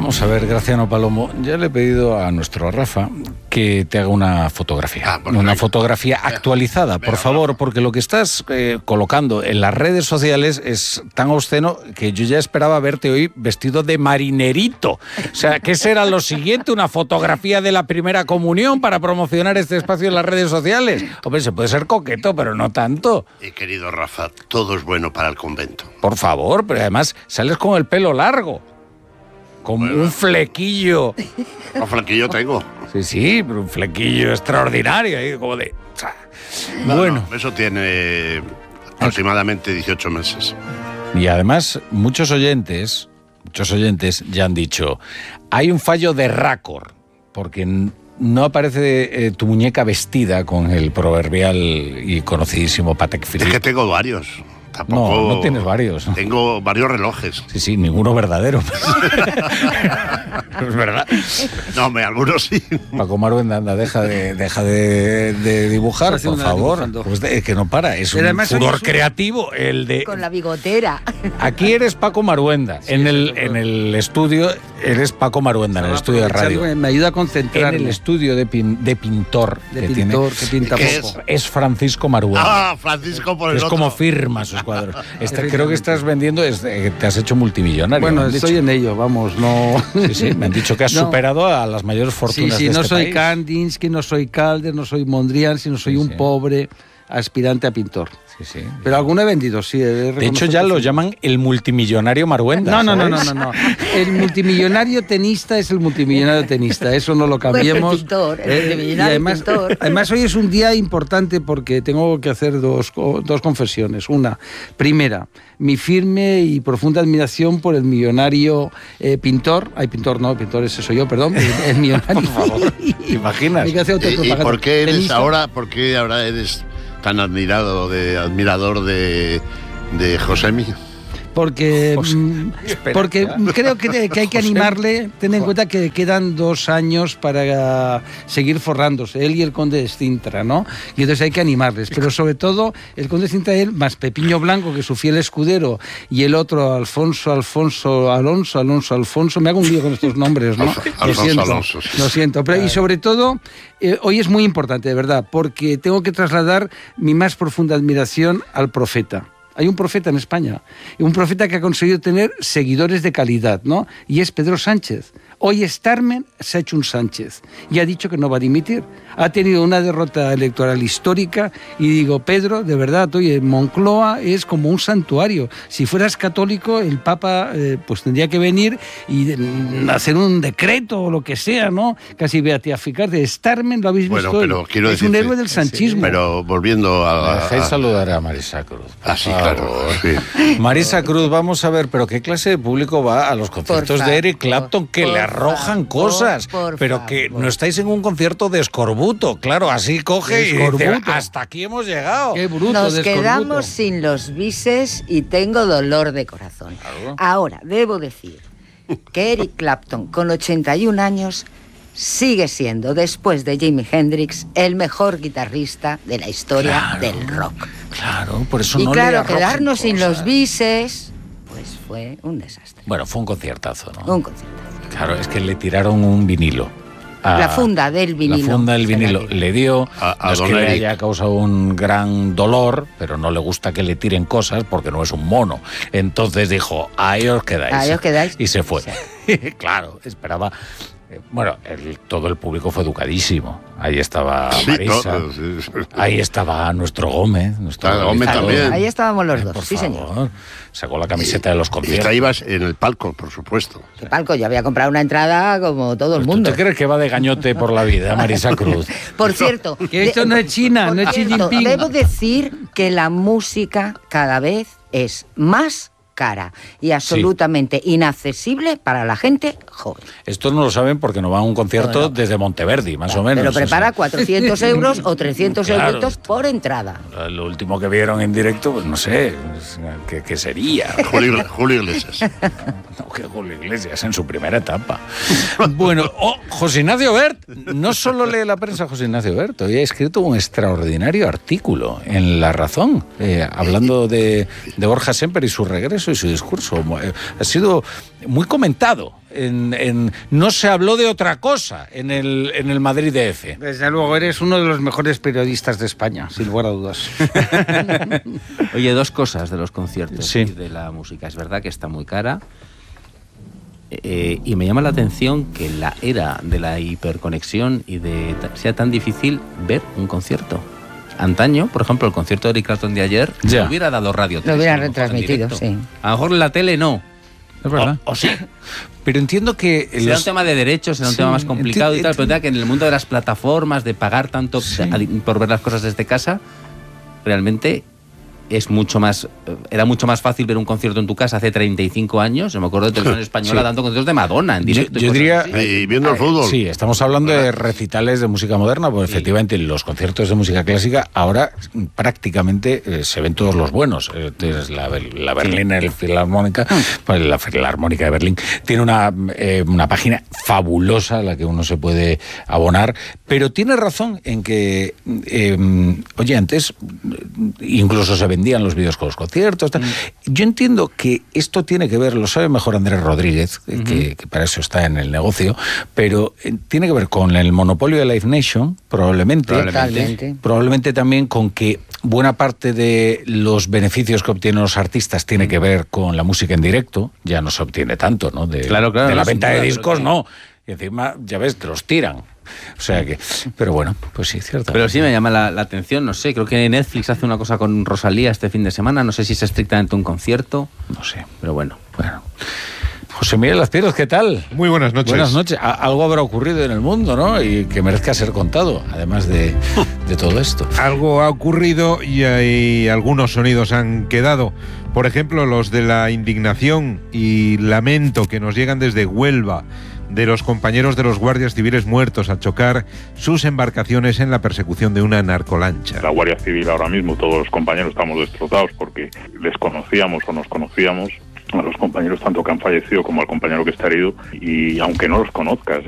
Vamos a ver, Graciano Palomo, ya le he pedido a nuestro Rafa que te haga una fotografía, una fotografía actualizada, por favor, porque lo que estás colocando en las redes sociales es tan obsceno que yo ya esperaba verte hoy vestido de marinerito. O sea, ¿qué será lo siguiente? ¿Una fotografía de la primera comunión para promocionar este espacio en las redes sociales? Hombre, se puede ser coqueto, pero no tanto. Querido Rafa, todo es bueno para el convento. Por favor, pero además sales con el pelo largo. Como un flequillo. Un flequillo tengo. Sí, pero un flequillo extraordinario, ahí como de... Bueno. No, eso tiene aproximadamente 18 meses. Y además, muchos oyentes ya han dicho, hay un fallo de récord, porque no aparece tu muñeca vestida con el proverbial y conocidísimo Patek Philippe. Es que tengo varios. Tampoco, no tienes varios. Tengo varios relojes. Sí, ninguno verdadero. Es verdad. No, algunos sí. Paco Maruenda, anda, deja de dibujar, por favor. Pues es que no para, es un furor creativo el de... Con la bigotera. Aquí eres Paco Maruenda, sí, en el estudio eres Paco Maruenda, en el estudio de radio. Me ayuda a concentrarme. En el estudio de pintor que pinta poco. Es Francisco Maruenda. Ah, Francisco por el otro. Es como firma sus cuadros. Creo que estás vendiendo, te has hecho multimillonario. Bueno, estoy en ello, vamos, no... Sí, me han dicho que has superado a las mayores fortunas de este no soy país. Kandinsky, no soy Calder, no soy Mondrian, sino soy un pobre aspirante a pintor. Sí. Pero alguno he vendido, sí. De hecho, ya lo llaman el multimillonario Maruenda. No. El multimillonario tenista es el multimillonario tenista. Eso no lo cambiemos. El pintor, el multimillonario pintor. Además, hoy es un día importante porque tengo que hacer dos confesiones. Una, primera, mi firme y profunda admiración por el millonario pintor. Pintor ese soy yo, perdón. El millonario. Por favor, ¿te imaginas? ¿Y por qué ahora eres tan admirador de Josemi? Porque creo que hay que animarle. Ten en cuenta que quedan 2 años para seguir forrándose, él y el conde de Sintra, ¿no? Y entonces hay que animarles, pero sobre todo el conde de Sintra, él, más Pepiño Blanco, que es su fiel escudero, y el otro Alonso, me hago un lío con estos nombres, ¿no? Lo siento, pero y sobre todo hoy es muy importante, de verdad, porque tengo que trasladar mi más profunda admiración al profeta. Hay un profeta en España, un profeta que ha conseguido tener seguidores de calidad, ¿no? Y es Pedro Sánchez. Hoy Starmer se ha hecho un Sánchez y ha dicho que no va a dimitir. Ha tenido una derrota electoral histórica y digo, Pedro, de verdad, oye, Moncloa es como un santuario. Si fueras católico, el Papa pues tendría que venir y hacer un decreto o lo que sea, ¿no? Casi beatificarte. Starmer, lo habéis visto, pero quiero es un héroe del sanchismo. Sí, pero volviendo a... Dejéis saludar a Marisa Cruz. Sí, claro. Sí. Marisa Cruz, vamos a ver, pero ¿qué clase de público va a los conciertos de Eric Clapton que le arrojan cosas? Pero que no estáis en un concierto de escorbuto, claro, así coge y dice, hasta aquí hemos llegado. Qué bruto. Nos quedamos sin los bises y tengo dolor de corazón. Claro. Ahora, debo decir que Eric Clapton, con 81 años, sigue siendo, después de Jimi Hendrix, el mejor guitarrista de la historia del rock. Claro, por eso y no claro, le arrojan quedarnos cosas. sin los bises, pues fue un desastre. Bueno, fue un conciertazo, ¿no? Un conciertazo. Claro, es que le tiraron un vinilo. La funda del vinilo. La funda del vinilo le dio, no es que le haya causado un gran dolor, pero no le gusta que le tiren cosas porque no es un mono. Entonces dijo, ahí os quedáis. Ahí os quedáis. Y se fue. Sí. Claro, esperaba... Bueno, todo el público fue educadísimo. Ahí estaba Marisa, ahí estaba nuestro Gómez. Gómez también. Ahí estábamos los dos, por sí, favor. señor. Sacó la camiseta de los conciertos. Y ibas en el palco, por supuesto. El palco, yo había comprado una entrada como todo el mundo. ¿Tú te crees que va de gañote por la vida, Marisa Cruz? Por cierto... Que esto no es China, no es Xi Jinping. Debo decir que la música cada vez es más cara y absolutamente inaccesible para la gente joven. Esto no lo saben porque no van a un concierto desde Monteverdi, más o menos. Pero prepara 400 euros o 300 euros por entrada. Lo último que vieron en directo, pues no sé, ¿qué sería? Julio Iglesias. No, que Julio Iglesias en su primera etapa. Bueno, José Ignacio Bert, no solo lee la prensa José Ignacio Bert, hoy ha escrito un extraordinario artículo en La Razón, hablando de Borja Semper y su regreso y su discurso. Ha sido muy comentado no se habló de otra cosa en el Madrid DF. Desde luego, eres uno de los mejores periodistas de España, sin lugar a dudas. Oye, dos cosas de los conciertos y Sí. de la música. Es verdad que está muy cara. Y me llama la atención que en la era de la hiperconexión y sea tan difícil ver un concierto. Antaño, por ejemplo, el concierto de Eric Clapton de ayer Ya. lo hubiera dado Radio 3. Lo hubieran a lo mejor en retransmitido, directo. sí. A lo mejor en la tele no. Es verdad. O sí. Pero entiendo que... Será un tema de derechos, será un Sí, tema más complicado y tal, pero entiendo que en el mundo de las plataformas, de pagar tanto Sí. por ver las cosas desde casa, realmente era mucho más fácil ver un concierto en tu casa hace 35 años. Yo me acuerdo de Televisión Española Sí. dando conciertos de Madonna en directo. Yo y cosas diría- así. Y viendo el fútbol. Sí, estamos hablando de recitales de música moderna, porque Sí. efectivamente los conciertos de música clásica ahora prácticamente se ven todos los buenos. Entonces, la Berliner Filarmónica, pues la Filarmónica de Berlín, tiene una página fabulosa a la que uno se puede abonar, pero tiene razón en que, oye, antes incluso se vendían los vídeos con los conciertos. Tal. Yo entiendo que esto tiene que ver, lo sabe mejor Andrés Rodríguez, que para eso está en el negocio, pero tiene que ver con el monopolio de Live Nation, probablemente también con que buena parte de los beneficios que obtienen los artistas tiene que ver con la música en directo, ya no se obtiene tanto, ¿no? Claro, de la sin venta duda, de discos, sí. no. Y encima, ya ves, te los tiran. O sea que, pero bueno, pues sí, cierto. Pero sí me llama la atención, no sé, creo que Netflix hace una cosa con Rosalía este fin de semana, no sé si es estrictamente un concierto, No sé. pero bueno. José Miguel Lazpiros, ¿qué tal? Muy buenas noches. Buenas noches. Algo habrá ocurrido en el mundo, ¿no? Y que merezca ser contado, además de todo esto. Algo ha ocurrido y hay algunos sonidos han quedado. Por ejemplo, los de la indignación y lamento que nos llegan desde Huelva, de los compañeros de los guardias civiles muertos al chocar sus embarcaciones en la persecución de una narcolancha. La Guardia Civil ahora mismo, todos los compañeros estamos destrozados porque les conocíamos o nos conocíamos a los compañeros tanto que han fallecido como al compañero que está herido, y aunque no los conozcas,